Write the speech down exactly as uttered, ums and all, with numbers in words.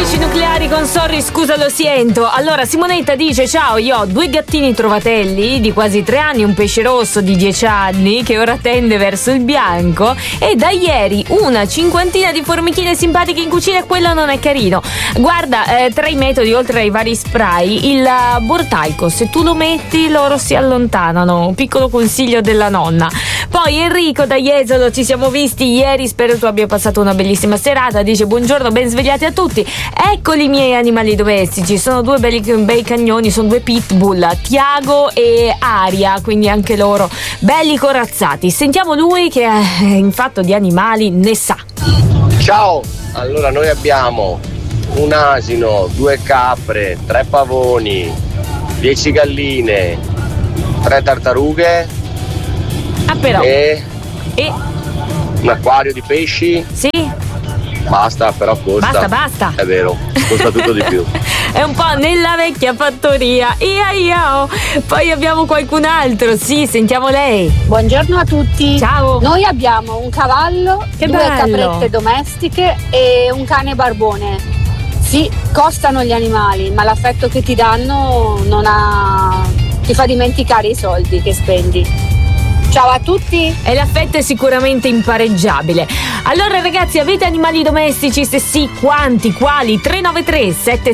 Classici nucleari con Sorry, scusa lo siento. Allora Simonetta dice: ciao, io ho due gattini trovatelli di quasi tre anni, un pesce rosso di dieci anni che ora tende verso il bianco, e da ieri una cinquantina di formichine simpatiche in cucina, e quello non è carino. Guarda, eh, tra i metodi, oltre ai vari spray, il Bortalco, se tu lo metti loro si allontanano, piccolo consiglio della nonna. Poi Enrico da Jesolo: ci siamo visti ieri, spero tu abbia passato una bellissima serata. Dice: buongiorno, ben svegliati a tutti. Eccoli i miei animali domestici, sono due belli, bei cagnoni, sono due pitbull, Tiago e Aria, quindi anche loro belli corazzati. Sentiamo lui che eh, in fatto di animali ne sa. Ciao, allora noi abbiamo un asino, due capre, tre pavoni, dieci galline, tre tartarughe, ah, però. e, e un acquario di pesci. Sì. Basta, però costa. Basta, basta. È vero, costa tutto di più. È un po' nella vecchia fattoria. Ia ia. Poi abbiamo qualcun altro. Sì, sentiamo lei. Buongiorno a tutti. Ciao. Noi abbiamo un cavallo, Che due bello. caprette domestiche e un cane barbone. Sì, costano gli animali, ma l'affetto che ti danno non ha... ti fa dimenticare i soldi che spendi. Ciao a tutti. E l'affetto è sicuramente impareggiabile. Allora ragazzi, avete animali domestici? Se sì, quanti? Quali? tre nove tre sette